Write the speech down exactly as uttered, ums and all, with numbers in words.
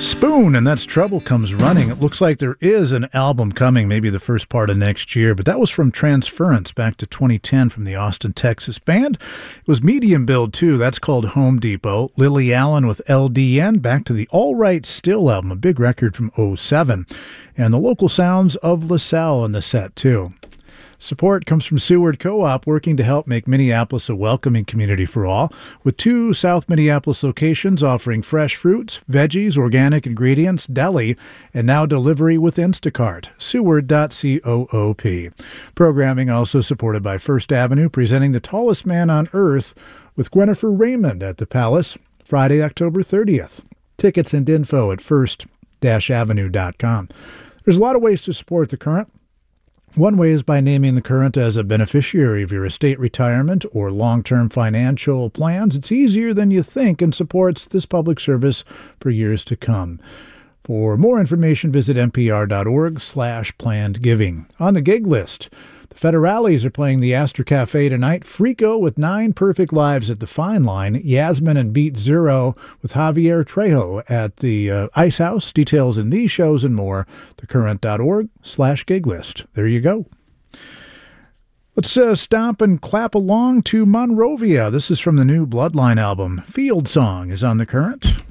Spoon, and that's Trouble Comes Running. It looks like there is an album coming, maybe the first part of next year, but that was from Transference back to twenty ten from the Austin, Texas band. It was medium build, too. That's called Home Depot. Lily Allen with L D N, back to the All Right Still album, a big record from oh seven. And the local sounds of LaSalle in the set, too. Support comes from Seward Co-op, working to help make Minneapolis a welcoming community for all, with two South Minneapolis locations offering fresh fruits, veggies, organic ingredients, deli, and now delivery with Instacart. Seward dot coop. Programming also supported by First Avenue, presenting The Tallest Man on Earth with Gwennifer Raymond at the Palace, Friday, October thirtieth. Tickets and info at first avenue dot com. There's a lot of ways to support the Current. One way is by naming the Current as a beneficiary of your estate retirement or long-term financial plans. It's easier than you think and supports this public service for years to come. For more information, visit npr.org slash planned giving. On the gig list, the Federales are playing the Astor Cafe tonight. Frico with Nine Perfect Lives at the Fine Line. Yasmin and Beat Zero with Javier Trejo at the uh, Ice House. Details in these shows and more, thecurrent.org slash gig list. There you go. Let's uh, stop and clap along to Monrovia. This is from the new Bloodline album. Field Song is on the Current.